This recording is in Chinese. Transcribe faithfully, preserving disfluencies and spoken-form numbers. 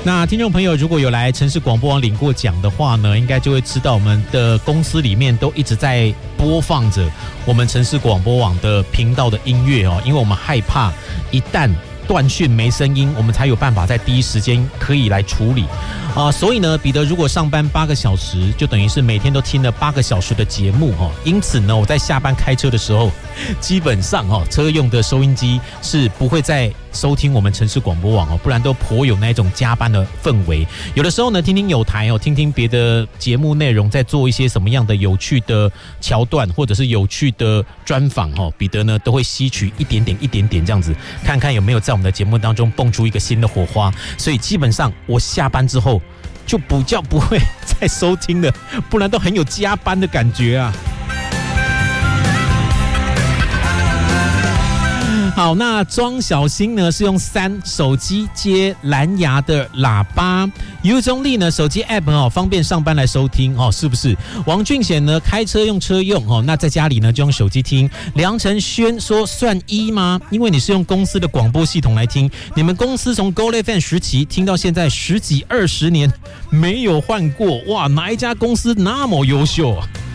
那听众朋友如果有来城市广播网领过奖的话呢，应该就会知道我们的公司里面都一直在播放着我们城市广播网的频道的音乐哦，因为我们害怕一旦断讯没声音，我们才有办法在第一时间可以来处理啊、呃。所以呢，彼得如果上班八个小时，就等于是每天都听了八个小时的节目哈、哦。因此呢，我在下班开车的时候，基本上哦，车用的收音机是不会再收听我们城市广播网哦，不然都颇有那一种加班的氛围。有的时候呢，听听有台哦，听听别的节目内容，在做一些什么样的有趣的桥段，或者是有趣的专访哦，彼得呢都会吸取一点点、一点点这样子，看看有没有在我们的节目当中蹦出一个新的火花。所以基本上我下班之后就比较不会再收听了，不然都很有加班的感觉啊。好，那装小新呢是用三手机接蓝牙的喇叭 ，U 中立呢手机 App 哦方便上班来收听哦，是不是？王俊贤呢开车用车用哦，那在家里呢就用手机听。梁承轩说算一吗？因为你是用公司的广播系统来听，你们公司从 Go F M 时期听到现在十几二十年没有换过，哇，哪一家公司那么优秀啊？